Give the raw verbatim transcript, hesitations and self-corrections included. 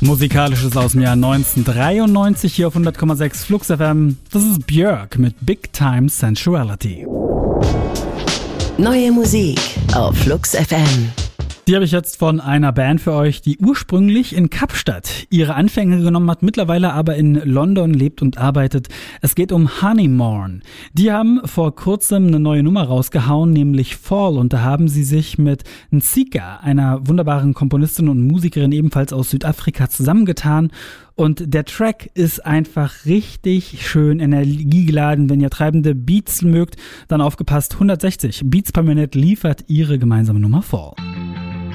Musikalisches aus dem Jahr neunzehnhundertdreiundneunzig hier auf hundert Komma sechs Flux F M. Das ist Björk mit Big Time Sensuality. Neue Musik auf Flux F M. Die habe ich jetzt von einer Band für euch, die ursprünglich in Kapstadt ihre Anfänge genommen hat, mittlerweile aber in London lebt und arbeitet. Es geht um Honeymorn. Die haben vor kurzem eine neue Nummer rausgehauen, nämlich Fall. Und da haben sie sich mit Nsika, einer wunderbaren Komponistin und Musikerin ebenfalls aus Südafrika, zusammengetan. Und der Track ist einfach richtig schön energiegeladen. Wenn ihr treibende Beats mögt, dann aufgepasst. hundertsechzig Beats per Minute liefert ihre gemeinsame Nummer Fall.